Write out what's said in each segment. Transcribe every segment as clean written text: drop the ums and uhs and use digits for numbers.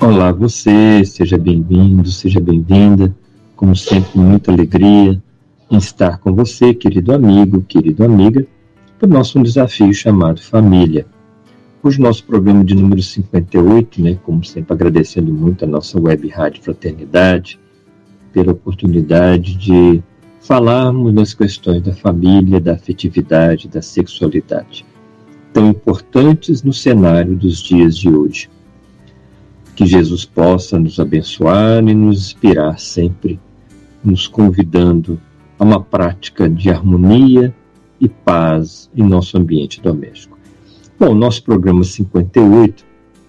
Olá você, seja bem-vindo, seja bem-vinda, como sempre, muita alegria em estar com você, querido amigo, querida amiga, para o nosso desafio chamado Família. Hoje nosso programa de número 58, como sempre agradecendo muito a nossa web rádio Fraternidade, pela oportunidade de falarmos das questões da família, da afetividade, da sexualidade, tão importantes no cenário dos dias de hoje. Que Jesus possa nos abençoar e nos inspirar sempre, nos convidando a uma prática de harmonia e paz em nosso ambiente doméstico. Bom, nosso programa 58,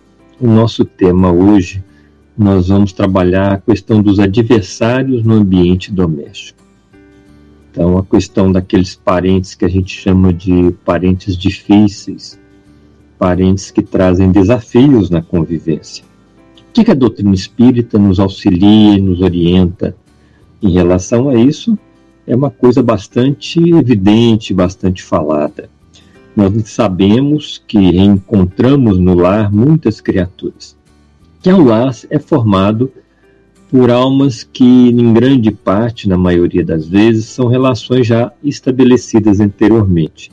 o nosso tema hoje, nós vamos trabalhar a questão dos adversários no ambiente doméstico. Então, a questão daqueles parentes que a gente chama de parentes difíceis, parentes que trazem desafios na convivência. O que a doutrina espírita nos auxilia e nos orienta em relação a isso? É uma coisa bastante evidente, bastante falada. Nós sabemos que encontramos no lar muitas criaturas. Que o lar é formado por almas que, em grande parte, na maioria das vezes, são relações já estabelecidas anteriormente.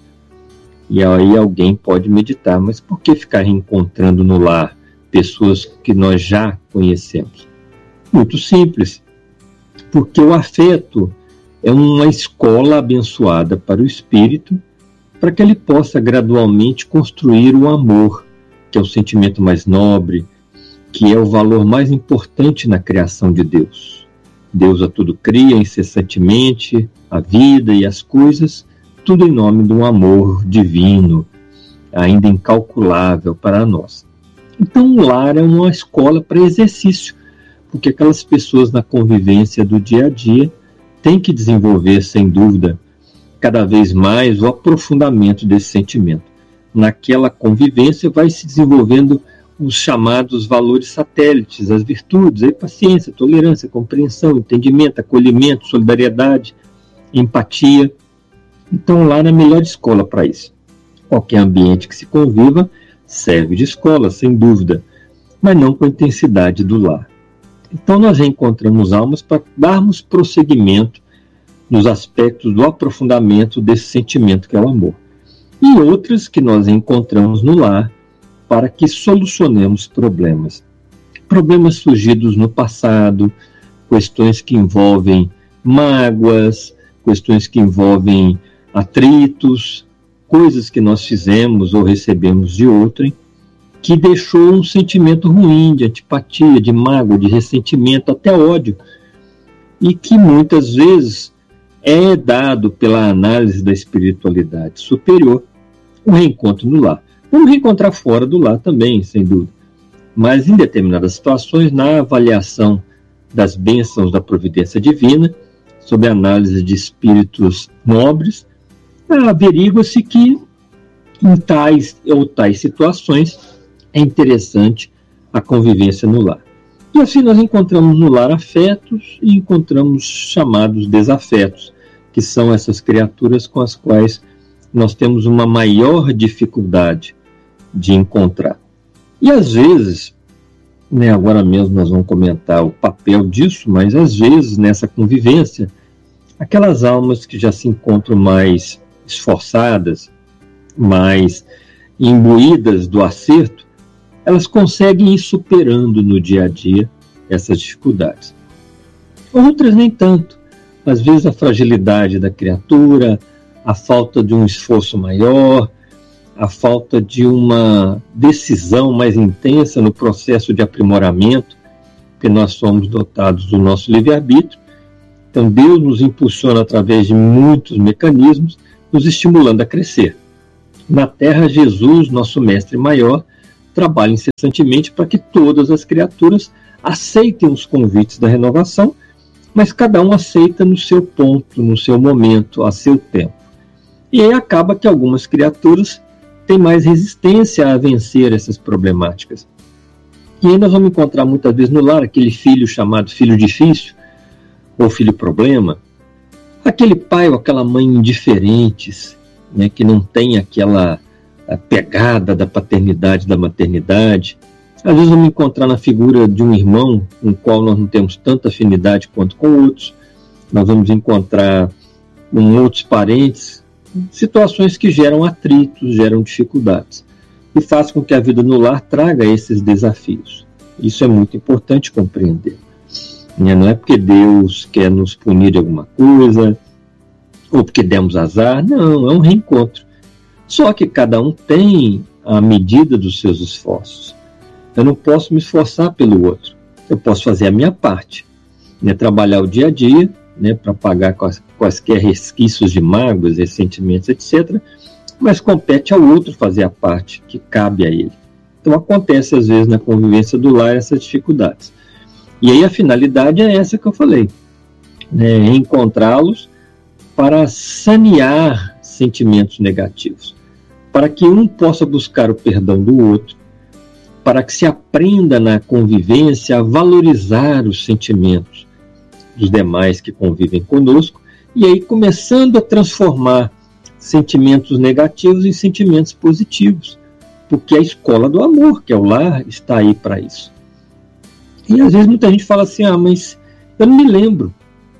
E aí alguém pode meditar, mas por que ficar reencontrando no lar pessoas que nós já conhecemos? Muito simples, porque o afeto é uma escola abençoada para o espírito, para que ele possa gradualmente construir o amor, que é o sentimento mais nobre, que é o valor mais importante na criação de Deus. Deus a tudo cria incessantemente, a vida e as coisas, tudo em nome de um amor divino, ainda incalculável para nós. Então o lar é uma escola para exercício, porque aquelas pessoas na convivência do dia a dia têm que desenvolver, sem dúvida, cada vez mais o aprofundamento desse sentimento. Naquela convivência vai se desenvolvendo os chamados valores satélites, as virtudes, a paciência, tolerância, compreensão, entendimento, acolhimento, solidariedade, empatia. Então o lar é a melhor escola para isso. Qualquer ambiente que se conviva serve de escola, sem dúvida, mas não com a intensidade do lar. Então nós reencontramos almas para darmos prosseguimento nos aspectos do aprofundamento desse sentimento que é o amor. E outras que nós encontramos no lar para que solucionemos problemas. Problemas surgidos no passado, questões que envolvem mágoas, questões que envolvem atritos, coisas que nós fizemos ou recebemos de outrem, que deixou um sentimento ruim de antipatia, de mágoa, de ressentimento, até ódio, e que muitas vezes é dado pela análise da espiritualidade superior, o reencontro no lar. Vamos reencontrar fora do lar também, sem dúvida, mas em determinadas situações, na avaliação das bênçãos da providência divina, sob a análise de espíritos nobres, averigua-se que em tais situações é interessante a convivência no lar. E assim nós encontramos no lar afetos e encontramos chamados desafetos, que são essas criaturas com as quais nós temos uma maior dificuldade de encontrar. E às vezes, agora mesmo nós vamos comentar o papel disso, mas às vezes nessa convivência, aquelas almas que já se encontram mais esforçadas, mais imbuídas do acerto, elas conseguem ir superando no dia a dia essas dificuldades. Outras nem tanto. Às vezes a fragilidade da criatura, a falta de um esforço maior, a falta de uma decisão mais intensa no processo de aprimoramento, porque nós somos dotados do nosso livre-arbítrio. Então Deus nos impulsiona através de muitos mecanismos, nos estimulando a crescer. Na Terra, Jesus, nosso mestre maior, trabalha incessantemente para que todas as criaturas aceitem os convites da renovação, mas cada um aceita no seu ponto, no seu momento, a seu tempo. E aí acaba que algumas criaturas têm mais resistência a vencer essas problemáticas. E aí nós vamos encontrar muitas vezes no lar aquele filho chamado filho difícil, ou filho problema, aquele pai ou aquela mãe indiferentes, que não tem aquela pegada da paternidade, da maternidade, Às vezes vamos encontrar na figura de um irmão com o qual nós não temos tanta afinidade quanto com outros. Nós vamos encontrar com outros parentes situações que geram atritos, geram dificuldades. E faz com que a vida no lar traga esses desafios. Isso é muito importante compreender. Não é porque Deus quer nos punir de alguma coisa, ou porque demos azar. Não, é um reencontro. Só que cada um tem a medida dos seus esforços. Eu não posso me esforçar pelo outro. Eu posso fazer a minha parte, né? Trabalhar o dia a dia, né? Para pagar quaisquer resquícios de mágoas, ressentimentos, etc. Mas compete ao outro fazer a parte que cabe a ele. Então acontece às vezes na convivência do lar essas dificuldades. E aí a finalidade é essa que eu falei, né? Encontrá-los para sanear sentimentos negativos, para que um possa buscar o perdão do outro, para que se aprenda na convivência a valorizar os sentimentos dos demais que convivem conosco, e aí começando a transformar sentimentos negativos em sentimentos positivos, porque a escola do amor, que é o lar, está aí para isso. E às vezes muita gente fala assim, mas eu não me lembro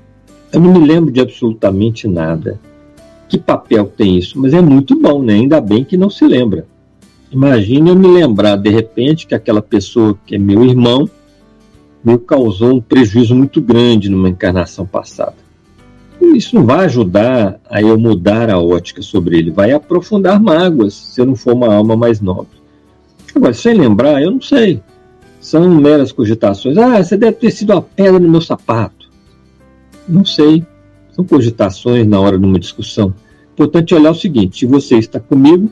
de absolutamente nada. Que papel tem isso? Mas é muito bom, né? Ainda bem que não se lembra. Imagine eu me lembrar, de repente, que aquela pessoa que é meu irmão me causou um prejuízo muito grande numa encarnação passada. Isso não vai ajudar a eu mudar a ótica sobre ele, vai aprofundar mágoas, se eu não for uma alma mais nobre. Agora, sem lembrar, eu não sei. São meras cogitações. Você deve ter sido uma pedra no meu sapato. Não sei. São cogitações na hora de uma discussão. Importante olhar o seguinte: se você está comigo,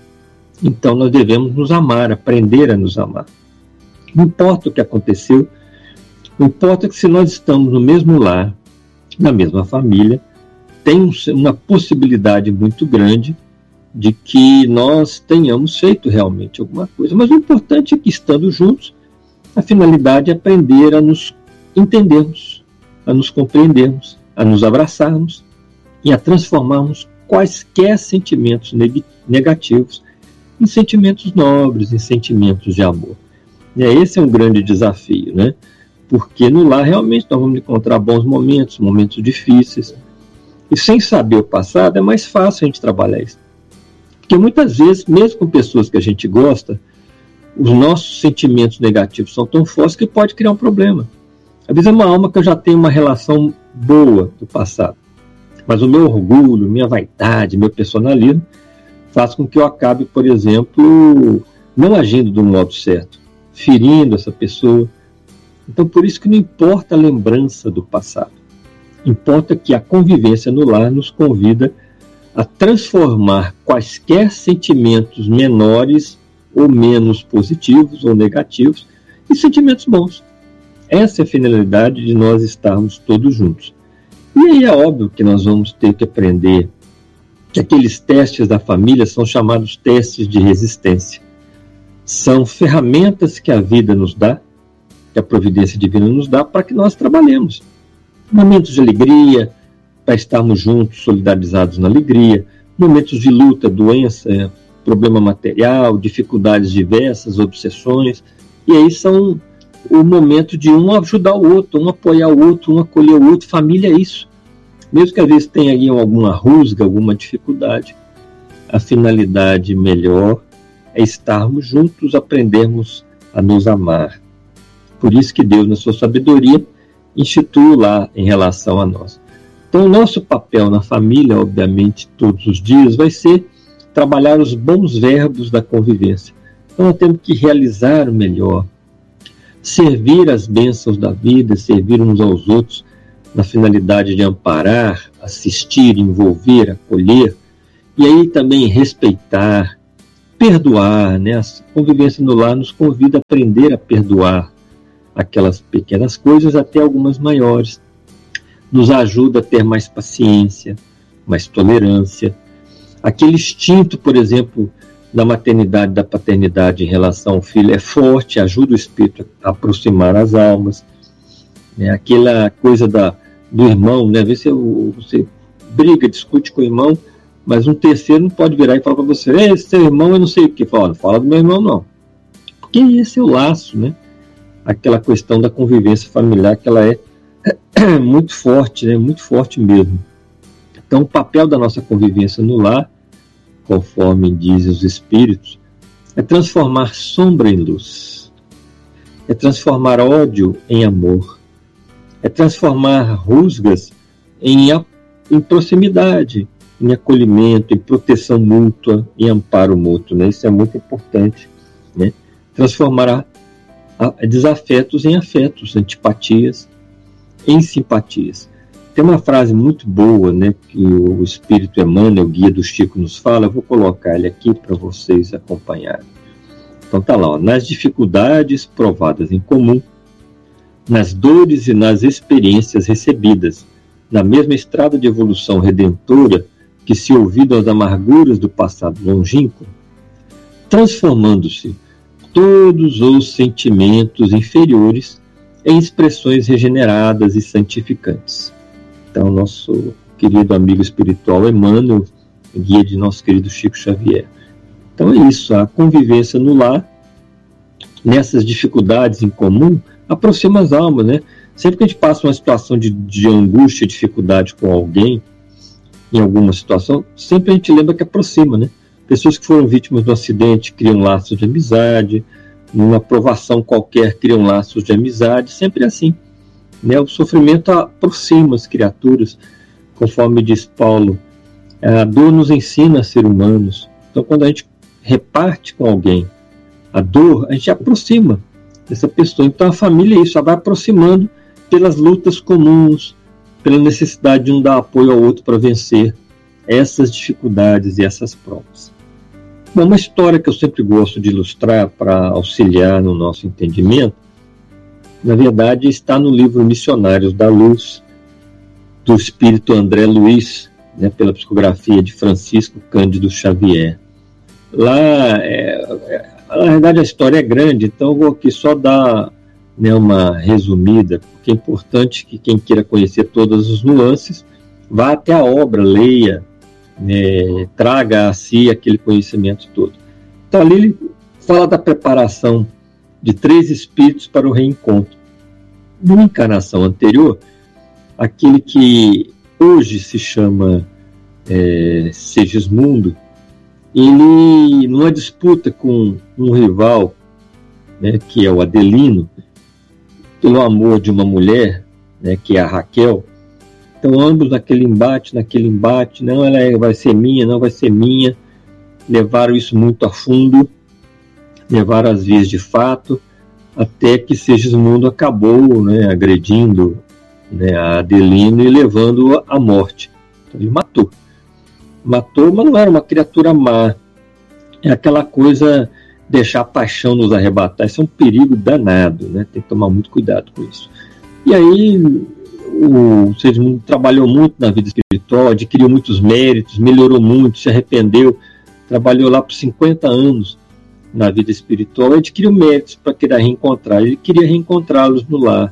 então nós devemos nos amar, aprender a nos amar. Não importa o que aconteceu, não importa que se nós estamos no mesmo lar, na mesma família, tem uma possibilidade muito grande de que nós tenhamos feito realmente alguma coisa. Mas o importante é que, estando juntos, a finalidade é aprender a nos entendermos, a nos compreendermos, a nos abraçarmos e a transformarmos quaisquer sentimentos negativos em sentimentos nobres, em sentimentos de amor. E esse é um grande desafio, né? Porque no lar realmente nós vamos encontrar bons momentos, momentos difíceis. E sem saber o passado é mais fácil a gente trabalhar isso. Porque muitas vezes, mesmo com pessoas que a gente gosta, os nossos sentimentos negativos são tão fortes que pode criar um problema. Às vezes é uma alma que eu já tenho uma relação boa do passado, mas o meu orgulho, minha vaidade, meu personalismo faz com que eu acabe, por exemplo, não agindo do modo certo, ferindo essa pessoa. Então, por isso que não importa a lembrança do passado. Importa que a convivência no lar nos convida a transformar quaisquer sentimentos menores ou menos positivos ou negativos em sentimentos bons. Essa é a finalidade de nós estarmos todos juntos. E aí é óbvio que nós vamos ter que aprender que aqueles testes da família são chamados testes de resistência. São ferramentas que a vida nos dá, que a providência divina nos dá, para que nós trabalhemos. Momentos de alegria, para estarmos juntos, solidarizados na alegria. Momentos de luta, doença, problema material, dificuldades diversas, obsessões. E aí são o momento de um ajudar o outro, um apoiar o outro, um acolher o outro. Família é isso. Mesmo que às vezes tenha aí alguma rusga, alguma dificuldade, a finalidade melhor é estarmos juntos, aprendermos a nos amar. Por isso que Deus, na sua sabedoria, instituiu lá em relação a nós. Então, o nosso papel na família, obviamente, todos os dias, vai ser trabalhar os bons verbos da convivência. Então, nós temos que realizar o melhor, servir as bênçãos da vida, servir uns aos outros, na finalidade de amparar, assistir, envolver, acolher, e aí também respeitar, perdoar, né? A convivência no lar nos convida a aprender a perdoar aquelas pequenas coisas até algumas maiores. Nos ajuda a ter mais paciência, mais tolerância. Aquele instinto, por exemplo, da maternidade, da paternidade em relação ao filho é forte, ajuda o espírito a aproximar as almas. Aquela coisa do irmão, né? Às vezes você briga, discute com o irmão, mas um terceiro não pode virar e falar para você: seu irmão eu não sei o que. Fala do meu irmão não. Que esse é o laço, né? Aquela questão da convivência familiar, que ela é muito forte, né? Muito forte mesmo. Então, o papel da nossa convivência no lar, conforme dizem os espíritos, é transformar sombra em luz, é transformar ódio em amor, é transformar rusgas em proximidade, em acolhimento, em proteção mútua, em amparo mútuo, né? Isso é muito importante, né? Transformar desafetos em afetos, antipatias em simpatias. Tem uma frase muito boa, né, que o Espírito Emmanuel, o guia do Chico, nos fala. Eu vou colocar ele aqui para vocês acompanharem. Então tá lá, ó. Nas dificuldades provadas em comum, nas dores e nas experiências recebidas, na mesma estrada de evolução redentora que se ouviram às amarguras do passado longínquo, transformando-se todos os sentimentos inferiores em expressões regeneradas e santificantes. Então, nosso querido amigo espiritual Emmanuel, guia de nosso querido Chico Xavier. Então é isso, a convivência no lar, nessas dificuldades em comum, aproxima as almas, né? Sempre que a gente passa uma situação de angústia, dificuldade com alguém, em alguma situação, sempre a gente lembra que aproxima, né? Pessoas que foram vítimas do acidente criam laços de amizade, numa provação qualquer criam laços de amizade, sempre assim, né? O sofrimento aproxima as criaturas, conforme diz Paulo, a dor nos ensina a ser humanos. Então, quando a gente reparte com alguém a dor, a gente aproxima dessa pessoa. Então, a família é isso, ela vai aproximando pelas lutas comuns, pela necessidade de um dar apoio ao outro para vencer essas dificuldades e essas provas. Bom, uma história que eu sempre gosto de ilustrar para auxiliar no nosso entendimento, na verdade, está no livro Missionários da Luz, do espírito André Luiz, né, pela psicografia de Francisco Cândido Xavier. Lá, na verdade, a história é grande, então eu vou aqui só dar, né, uma resumida, porque é importante que quem queira conhecer todas as nuances vá até a obra, leia, né, traga a si aquele conhecimento todo. Então ali ele fala da preparação de 3 espíritos para o reencontro. Numa encarnação anterior, aquele que hoje se chama Segismundo, ele, numa disputa com um rival, né, que é o Adelino, pelo amor de uma mulher, né, que é a Raquel. Então ambos naquele embate, não, ela vai ser minha, não vai ser minha, levaram isso muito a fundo, levaram as vias de fato, até que Segismundo acabou, né, agredindo, né, a Adelino e levando-a à morte. Então, ele matou, mas não era uma criatura má. É aquela coisa, deixar a paixão nos arrebatar. Isso é um perigo danado, né? Tem que tomar muito cuidado com isso. E aí o Segismundo trabalhou muito na vida espiritual, adquiriu muitos méritos, melhorou muito, se arrependeu, trabalhou lá por 50 anos na vida espiritual, adquiriu méritos para querer reencontrar. Ele queria reencontrá-los no lar.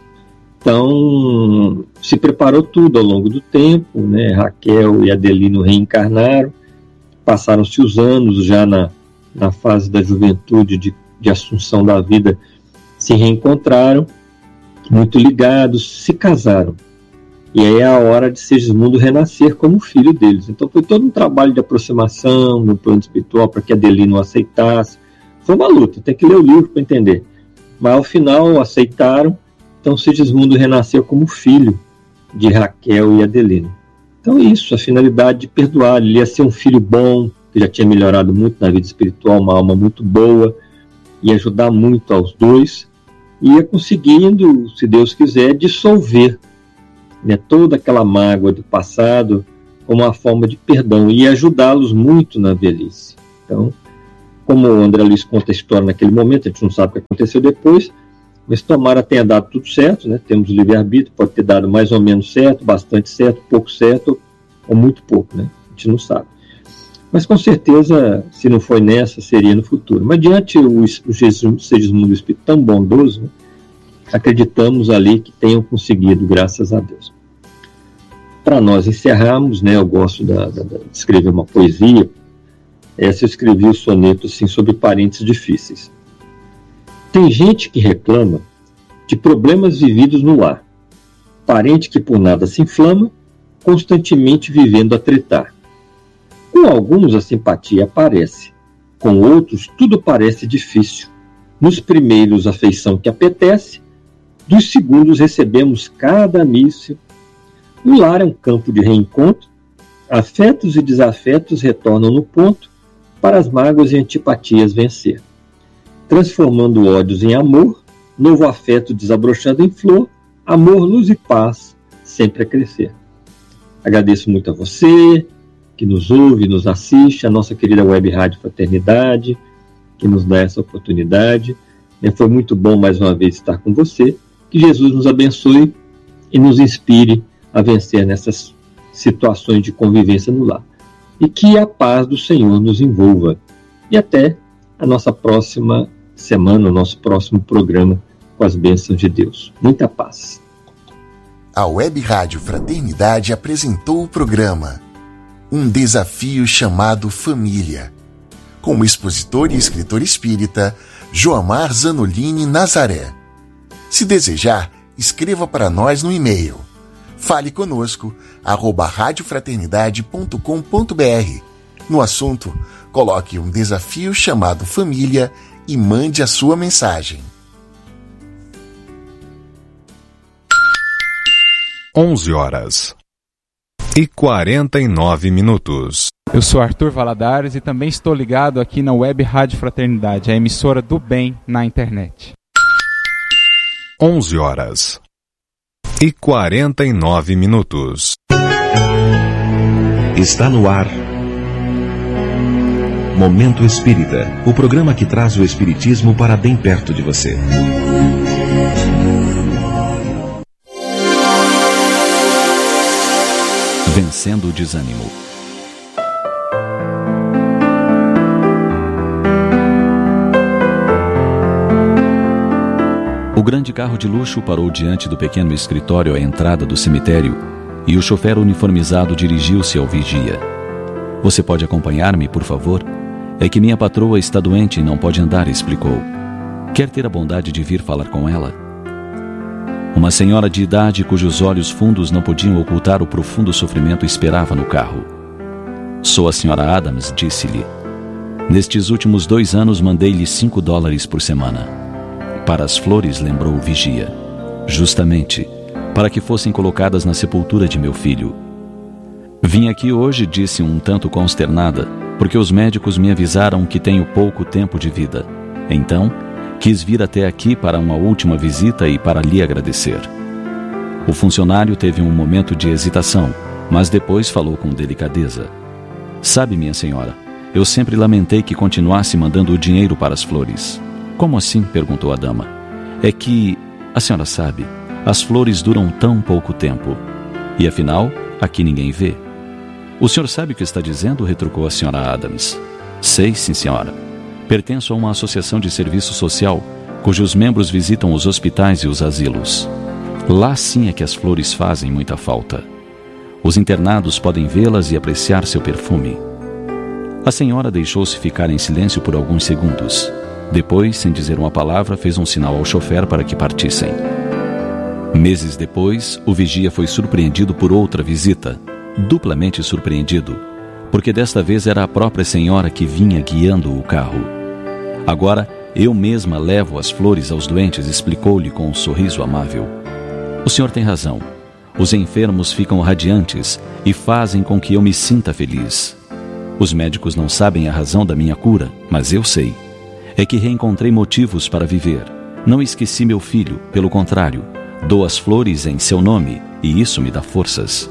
Então, se preparou tudo ao longo do tempo, né? Raquel e Adelino reencarnaram, passaram-se os anos, já na fase da juventude, de assunção da vida, se reencontraram, muito ligados, se casaram. E aí é a hora de Segismundo renascer como filho deles. Então foi todo um trabalho de aproximação no plano espiritual para que Adelino o aceitasse. Foi uma luta, tem que ler o livro para entender. Mas ao final aceitaram. Então Segismundo renasceu como filho de Raquel e Adelino. Então é isso, a finalidade de perdoar. Ele ia ser um filho bom, que já tinha melhorado muito na vida espiritual, uma alma muito boa, ia ajudar muito aos dois, e ia conseguindo, se Deus quiser, dissolver, né, toda aquela mágoa do passado como uma forma de perdão, e ajudá-los muito na velhice. Então, como o André Luiz conta a história naquele momento, a gente não sabe o que aconteceu depois, mas tomara tenha dado tudo certo, né? Temos o livre-arbítrio, pode ter dado mais ou menos certo, bastante certo, pouco certo, ou muito pouco, né? A gente não sabe. Mas com certeza, se não foi nessa, seria no futuro. Mas diante o Segismundo, o Espírito tão bondoso, né, acreditamos ali que tenham conseguido, graças a Deus. Para nós encerrarmos, né, eu gosto de escrever uma poesia. Essa eu escrevi o soneto assim, sobre parentes difíceis. Tem gente que reclama de problemas vividos no lar, parente que por nada se inflama, constantemente vivendo a tretar. Com alguns a simpatia aparece, com outros tudo parece difícil. Nos primeiros a afeição que apetece, dos segundos recebemos cada míssil. O lar é um campo de reencontro, afetos e desafetos retornam no ponto para as mágoas e antipatias vencer. Transformando ódios em amor, novo afeto desabrochando em flor, amor, luz e paz, sempre a crescer. Agradeço muito a você que nos ouve, nos assiste, a nossa querida Web Rádio Fraternidade, que nos dá essa oportunidade. Foi muito bom mais uma vez estar com você. Que Jesus nos abençoe e nos inspire a vencer nessas situações de convivência no lar. E que a paz do Senhor nos envolva. E até a nossa próxima semana, o nosso próximo programa com as bênçãos de Deus. Muita paz. A Web Rádio Fraternidade apresentou o programa Um Desafio Chamado Família, com o expositor e escritor espírita Joamar Zanolini Nazaré. Se desejar, escreva para nós no e-mail fale conosco @radiofraternidade.com.br. No assunto, coloque um desafio chamado família e mande a sua mensagem. 11h49. Eu sou Arthur Valadares e também estou ligado aqui na Web Rádio Fraternidade, a emissora do bem na internet. 11h49. Está no ar Momento Espírita, o programa que traz o espiritismo para bem perto de você. Vencendo o desânimo. O grande carro de luxo parou diante do pequeno escritório à entrada do cemitério e o chofer uniformizado dirigiu-se ao vigia. Você pode acompanhar-me, por favor? É que minha patroa está doente e não pode andar, explicou. Quer ter a bondade de vir falar com ela? Uma senhora de idade cujos olhos fundos não podiam ocultar o profundo sofrimento esperava no carro. Sou a senhora Adams, disse-lhe. Nestes últimos 2 anos mandei-lhe $5 por semana. Para as flores, lembrou o vigia. Justamente, para que fossem colocadas na sepultura de meu filho. Vim aqui hoje, disse um tanto consternada, porque os médicos me avisaram que tenho pouco tempo de vida. Então, quis vir até aqui para uma última visita e para lhe agradecer. O funcionário teve um momento de hesitação, mas depois falou com delicadeza. Sabe, minha senhora, eu sempre lamentei que continuasse mandando o dinheiro para as flores. Como assim? Perguntou a dama. É que, a senhora sabe, as flores duram tão pouco tempo. E afinal, aqui ninguém vê. O senhor sabe o que está dizendo? Retrucou a senhora Adams. Sei, sim, senhora. Pertenço a uma associação de serviço social, cujos membros visitam os hospitais e os asilos. Lá sim é que as flores fazem muita falta. Os internados podem vê-las e apreciar seu perfume. A senhora deixou-se ficar em silêncio por alguns segundos. Depois, sem dizer uma palavra, fez um sinal ao chofer para que partissem. Meses depois, o vigia foi surpreendido por outra visita, duplamente surpreendido, porque desta vez era a própria senhora que vinha guiando o carro. Agora, eu mesma levo as flores aos doentes, explicou-lhe com um sorriso amável. O senhor tem razão. Os enfermos ficam radiantes e fazem com que eu me sinta feliz. Os médicos não sabem a razão da minha cura, mas eu sei. É que reencontrei motivos para viver. Não esqueci meu filho, pelo contrário, dou as flores em seu nome e isso me dá forças.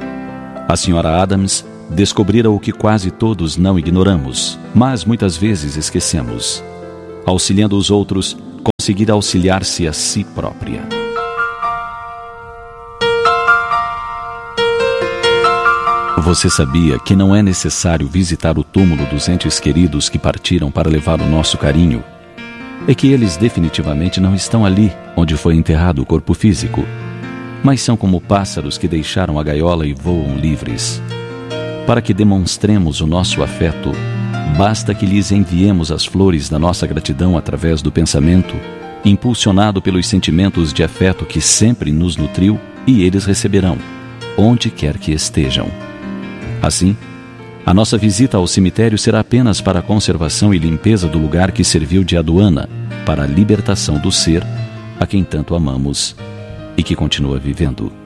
A senhora Adams descobrira o que quase todos não ignoramos, mas muitas vezes esquecemos. Auxiliando os outros, conseguir auxiliar-se a si própria. Você sabia que não é necessário visitar o túmulo dos entes queridos que partiram para levar o nosso carinho? É que eles definitivamente não estão ali, onde foi enterrado o corpo físico, mas são como pássaros que deixaram a gaiola e voam livres. Para que demonstremos o nosso afeto, basta que lhes enviemos as flores da nossa gratidão através do pensamento impulsionado pelos sentimentos de afeto que sempre nos nutriu, e eles receberão, onde quer que estejam. Assim, a nossa visita ao cemitério será apenas para a conservação e limpeza do lugar que serviu de aduana para a libertação do ser a quem tanto amamos e que continua vivendo.